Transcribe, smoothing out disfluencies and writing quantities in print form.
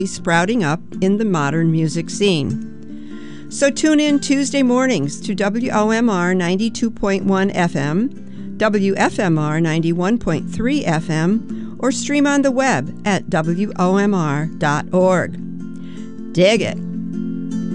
sprouting up in the modern music scene. So tune in Tuesday mornings to WOMR 92.1 FM, WFMR 91.3 FM, or stream on the web at WOMR.org. Dig it!